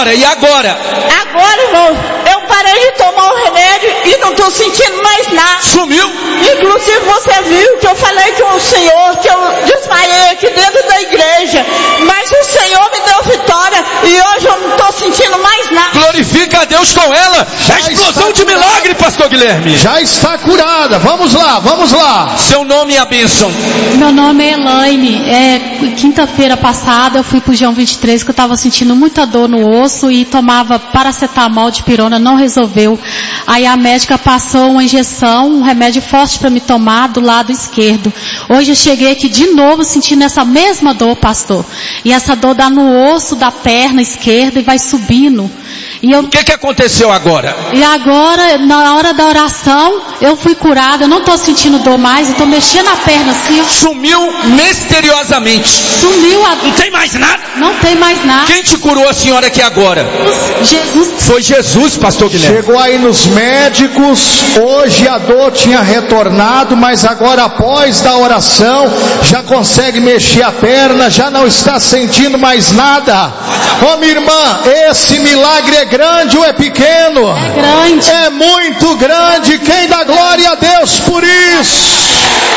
senhora, e agora? Agora, irmão, eu parei de tomar o remédio e não estou sentindo mais nada. Sumiu? Inclusive você viu que eu falei com o Senhor que eu desmaiei aqui dentro da igreja, mas o Senhor me deu vitória e hoje eu não estou sentindo mais nada. Glorifica a Deus com ela. Já A explosão de milagre, pastor Guilherme. Já está curada. Vamos lá, vamos lá. Seu nome e a bênção. Meu nome é Elaine. Quinta-feira passada eu fui pro João 23 que eu estava sentindo muita dor no osso e tomava paracetamol de pirona, não resolveu. Aí a médica passou uma injeção, um remédio forte para me tomar do lado esquerdo. Hoje eu cheguei aqui de novo sentindo essa mesma dor, pastor. E essa dor dá no osso da perna esquerda e vai subindo. O que aconteceu agora? E agora, na hora da oração, eu fui curada, eu não estou sentindo dor mais, eu estou mexendo a perna assim. Sumiu misteriosamente. Sumiu. Não tem mais nada? Não tem mais nada. Quem te curou a senhora aqui agora? Jesus. Foi Jesus, pastor Guilherme. Chegou aí nos médicos, hoje a dor tinha retornado, mas agora após da oração, já consegue mexer a perna, já não está sentindo mais nada. Ô minha irmã, esse milagre é grande ou é pequeno? É grande. É muito grande. Quem dá glória a Deus por isso?